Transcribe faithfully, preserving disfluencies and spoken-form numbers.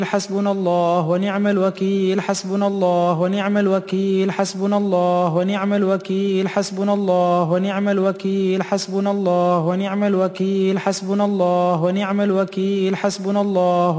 حسبنا الله ونعم الوكيل حسبنا الله ونعم الوكيل حسبنا الله ونعم الوكيل حسبنا الله ونعم الوكيل حسبنا الله ونعم الوكيل حسبنا الله ونعم الوكيل حسبنا الله